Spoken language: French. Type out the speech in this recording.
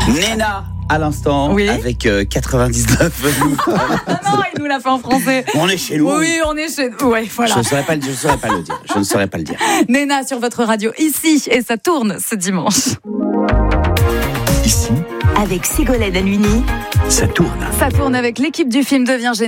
Nena à l'instant, Oui. avec 99. Ah non, il nous l'a fait en français. On est chez nous. Oui, on est chez nous. Ouais, voilà. Je ne saurais pas le dire. Nena sur votre radio ici et ça tourne ce dimanche. Ici, Avec Ségolène Halluny. ça tourne. Ça tourne avec l'équipe du film Devient Génial.